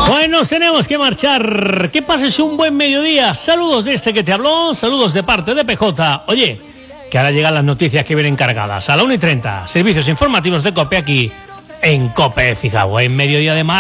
Bueno, nos tenemos que marchar. Que pases un buen mediodía. Saludos de este que te habló, saludos de parte de PJ. Oye, que ahora llegan las noticias que vienen cargadas. A la 1:30, servicios informativos de COPE aquí en COPE Cigagua, en mediodía de mar.